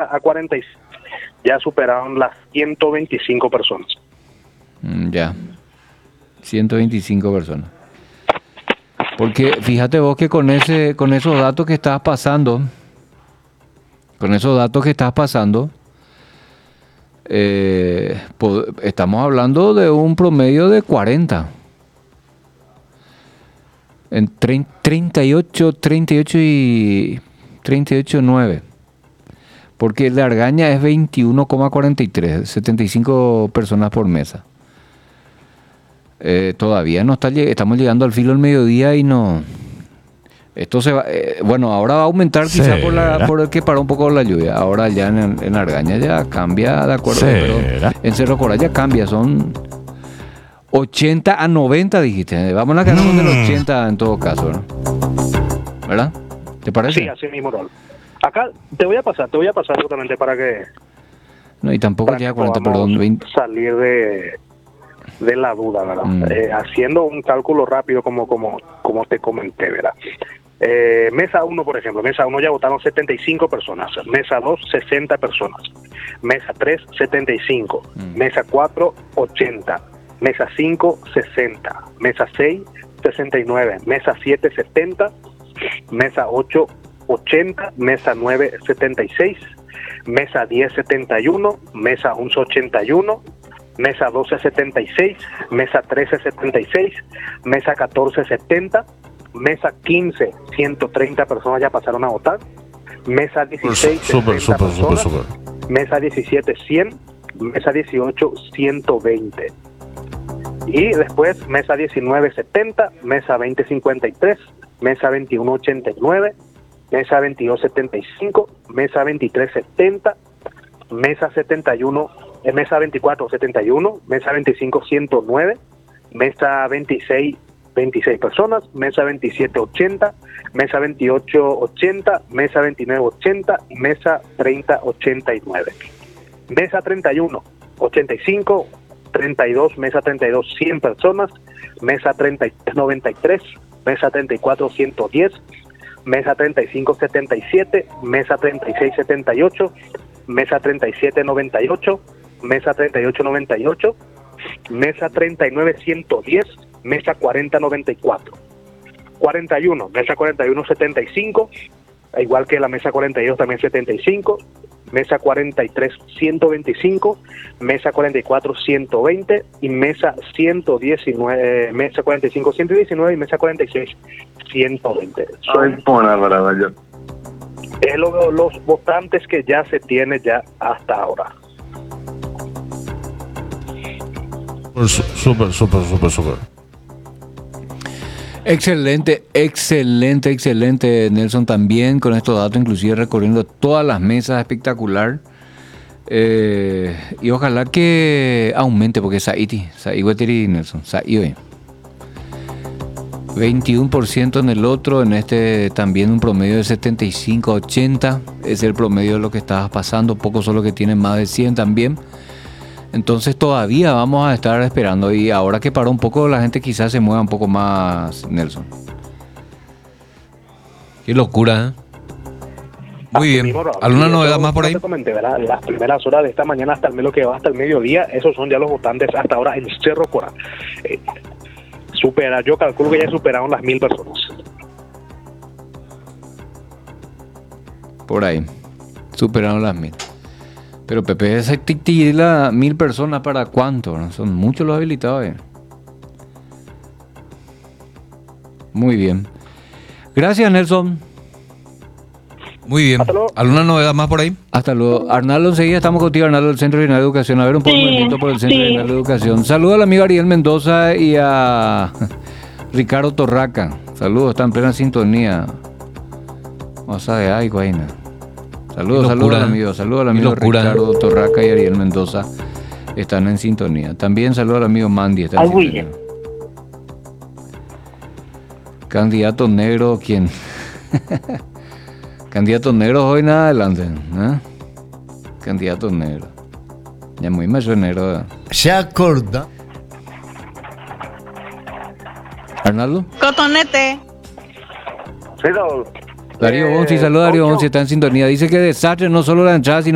a 46 ya superaron las 125 personas. Ya, 125 personas. Porque fíjate vos que con esos datos que estás pasando, estamos hablando de un promedio de 40. En 38 y 38,9. Porque la Argaña es 21,43, 75 personas por mesa. Todavía no estamos llegando al filo del mediodía y no. Esto se va, bueno, ahora va a aumentar quizá por el que paró un poco la lluvia. Ahora ya en Argaña ya cambia, de acuerdo, pero en Cerro Corá ya cambia, son 80 a 90 dijiste. Vamos a quedarnos del 80 en todo caso, ¿no? ¿Verdad? ¿Te parece? Sí, así mismo, Rol. Acá te voy a pasar justamente para que... No, y tampoco llega a 40, perdón. 20. Salir de la duda, ¿verdad? Haciendo un cálculo rápido como te comenté, ¿verdad? Mesa 1, por ejemplo, Mesa 1 ya votaron 75 personas, Mesa 2, 60 personas, Mesa 3, 75, Mesa 4, 80, Mesa 5, 60, Mesa 6, 69, Mesa 7, 70, Mesa 8, 80, Mesa 9, 76, Mesa 10, 71, Mesa 11, 81, Mesa 12, 76, Mesa 13, 76, Mesa 14, 70, Mesa 15, 130 personas ya pasaron a votar, Mesa 16, súper. Mesa 17, 100, Mesa 18, 120. Y después Mesa 19, 70, Mesa 20, 53, Mesa 21, 89, Mesa 22, 75, Mesa 23, 70, Mesa 71, Mesa 24, 71, Mesa 25, 109, Mesa 26, 26 personas, Mesa 27, 80, Mesa 28, 80, Mesa 29, 80 y Mesa 30, 89. Mesa 31, 85, 32, Mesa 32, 100 personas, Mesa 33, 93, Mesa 34, 110, Mesa 35, 77, Mesa 36, 78, Mesa 37, 98, Mesa 38, 98, Mesa 39, 110, Mesa 40, 94. 41, Mesa 41, 75, igual que la Mesa 42 también 75, Mesa 43, 125, Mesa 44, 120 y Mesa 119, Mesa 45, 119 y Mesa 46, 120. Soy buena para yo. Es los votantes que ya se tiene ya hasta ahora. Súper. Excelente, Nelson, también con estos datos, inclusive recorriendo todas las mesas, espectacular. Y ojalá que aumente, porque Saiti, Nelson, 21% en el otro, en este también un promedio de 75 a 80, es el promedio de lo que estabas pasando, pocos son los que tienen más de 100 también. Entonces todavía vamos a estar esperando, y ahora que paró un poco la gente quizás se mueva un poco más, Nelson. Qué locura, ¿eh? Muy bien. ¿Alguna novedad más por ahí? Te comenté, ¿verdad? Las primeras horas de esta mañana hasta lo que va hasta el mediodía, esos son ya los votantes hasta ahora en Cerro Corá. Yo calculo que ya superaron las 1,000 personas. Por ahí, superaron las 1,000. Pero Pepe, esa titila 1,000 personas, ¿para cuánto? ¿No? Son muchos los habilitados. Muy bien. Gracias, Nelson. Muy bien. ¿Alguna novedad más por ahí? Hasta luego. Arnaldo, enseguida estamos contigo, Arnaldo, del Centro Regional de Educación. A ver un poco de movimiento por el Centro Regional de Educación. Saludos al amigo Ariel Mendoza y a Ricardo Torraca. Saludos, está en plena sintonía. Vamos a ver, ay, guayna. Saludos al amigo Ricardo Torraca y Ariel Mendoza. Están en sintonía. También saludos al amigo Mandy. Está en sintonía. Candidato negro, ¿quién? Candidatos negros hoy nada adelante, ¿eh? Candidatos negros. Ya muy macho negro. Se acorda. ¿Arnaldo? Cotonete. Sí, Darío Bonzi, saluda a Darío Bonzi, está en sintonía. Dice que desastre no solo la entrada, sino